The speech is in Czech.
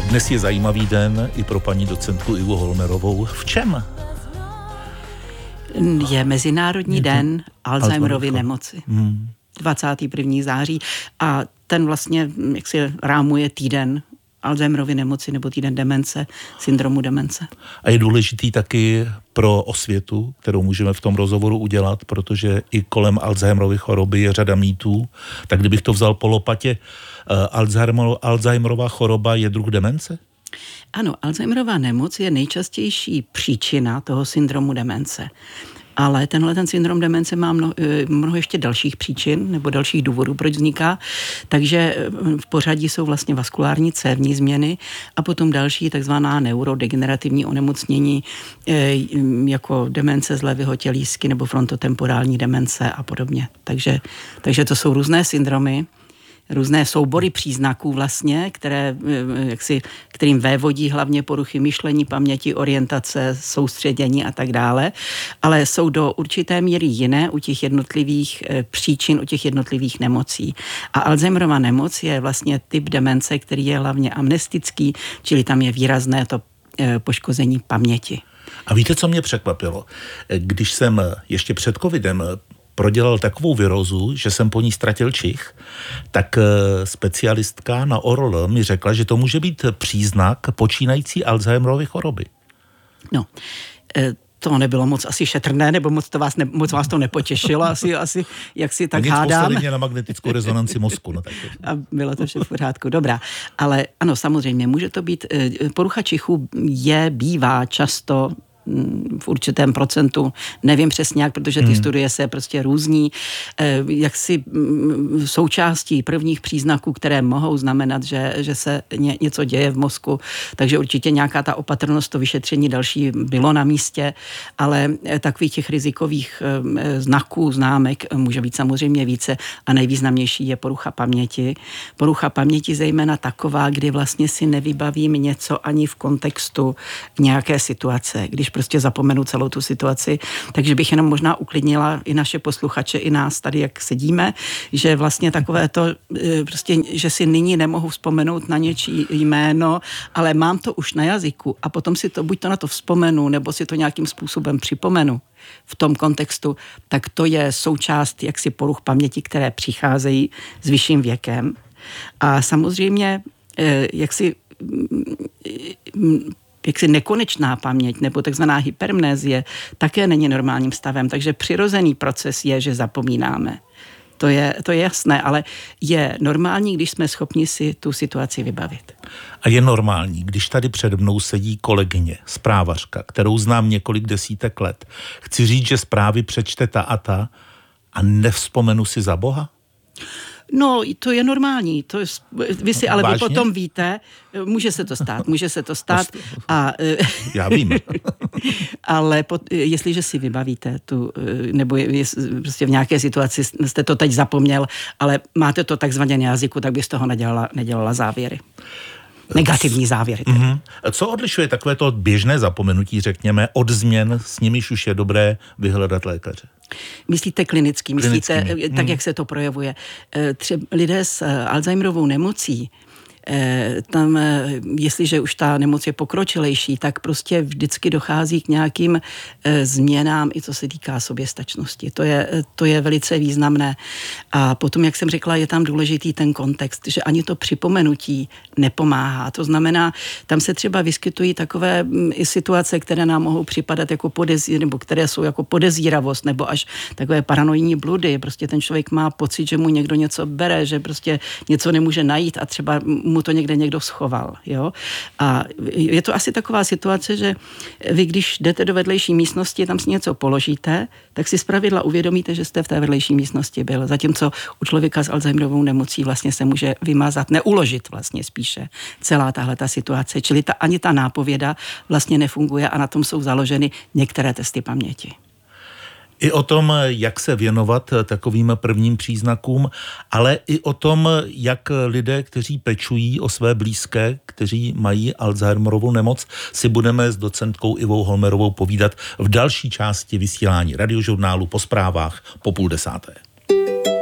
Dnes je zajímavý den i pro paní docentku Ivu Holmerovou. V čem? Je Mezinárodní den Alzheimerovy nemoci. 21. září a ten vlastně, jak si rámuje týden Alzheimerovy nemoci nebo týden demence, syndromu demence. A je důležitý taky pro osvětu, kterou můžeme v tom rozhovoru udělat, protože i kolem Alzheimerovy choroby je řada mýtů. Tak kdybych to vzal po lopatě, Alzheimerova choroba je druh demence? Ano, Alzheimerova nemoc je nejčastější příčina toho syndromu demence. Ale ten syndrom demence má mnoho ještě dalších příčin nebo dalších důvodů, proč vzniká. Takže v pořadí jsou vlastně vaskulární cévní změny a potom další takzvaná neurodegenerativní onemocnění jako demence z levého tělísky nebo frontotemporální demence a podobně. Takže to jsou různé syndromy, různé soubory příznaků vlastně, kterým vévodí hlavně poruchy myšlení, paměti, orientace, soustředění a tak dále, ale jsou do určité míry jiné u těch jednotlivých příčin, u těch jednotlivých nemocí. A Alzheimerova nemoc je vlastně typ demence, který je hlavně amnestický, čili tam je výrazné to poškození paměti. A víte, co mě překvapilo? Když jsem ještě před covidem prodělal takovou virózu, že jsem po ní ztratil čich, tak specialistka na ORL mi řekla, že to může být příznak počínající Alzheimerovy choroby. No, to nebylo moc asi šetrné, nebo moc vás to nepotěšilo, asi jak si tak hádám. Poslali mě na magnetickou rezonanci mozku. No tak to. A bylo to vše v pořádku, dobrá. Ale ano, samozřejmě, může to být, porucha čichu bývá často v určitém procentu, nevím přesně jak, protože ty studie se prostě různí, jaksi součástí prvních příznaků, které mohou znamenat, že se něco děje v mozku, takže určitě nějaká ta opatrnost, to vyšetření další bylo na místě, ale takových těch rizikových znaků, známek může být samozřejmě více a nejvýznamnější je porucha paměti. Porucha paměti zejména taková, kdy vlastně si nevybavím něco ani v kontextu nějaké situace, když prostě zapomenu celou tu situaci, takže bych jenom možná uklidnila i naše posluchače, i nás tady, jak sedíme, že vlastně takové to, prostě, že si nyní nemohu vzpomenout na něčí jméno, ale mám to už na jazyku a potom si to, buď to na to vzpomenu, nebo si to nějakým způsobem připomenu v tom kontextu, tak to je součást jaksi poruch paměti, které přicházejí s vyšším věkem. A samozřejmě, jaksi nekonečná paměť nebo takzvaná hypermnézie také není normálním stavem, takže přirozený proces je, že zapomínáme. To je jasné, ale je normální, když jsme schopni si tu situaci vybavit. A je normální, když tady před mnou sedí kolegyně, zprávařka, kterou znám několik desítek let. Chci říct, že zprávy přečte ta a nevzpomenu si za Boha? No, to je normální. Vy si ale vy potom víte, může se to stát. Já vím. Ale jestliže si vybavíte nebo prostě v nějaké situaci jste to teď zapomněl, ale máte to takzvaně na jazyku, tak by z toho nedělala závěry. Negativní závěry. Co odlišuje takovéto běžné zapomenutí, řekněme, od změn, s nimiž už je dobré vyhledat lékaře? Myslíte klinicky, tak, jak se to projevuje. Lidé s Alzheimerovou nemocí, tam, jestliže už ta nemoc je pokročilejší, tak prostě vždycky dochází k nějakým změnám, i co se týká soběstačnosti. To je velice významné. A potom, jak jsem řekla, je tam důležitý ten kontext, že ani to připomenutí nepomáhá. To znamená, tam se třeba vyskytují takové situace, které nám mohou připadat jako nebo které jsou jako podezíravost, nebo až takové paranoidní bludy. Prostě ten člověk má pocit, že mu někdo něco bere, že prostě něco nemůže najít a třeba mu to někdo schoval. Jo? A je to asi taková situace, že vy, když jdete do vedlejší místnosti, tam si něco položíte, tak si zpravidla uvědomíte, že jste v té vedlejší místnosti byl. Zatímco u člověka s Alzheimerovou nemocí vlastně se může vymazat, neuložit vlastně spíše celá tahleta situace. Čili ani ta nápověda vlastně nefunguje a na tom jsou založeny některé testy paměti. I o tom, jak se věnovat takovým prvním příznakům, ale i o tom, jak lidé, kteří pečují o své blízké, kteří mají Alzheimerovou nemoc, si budeme s docentkou Ivou Holmerovou povídat v další části vysílání Radiožurnálu po zprávách po 9:30.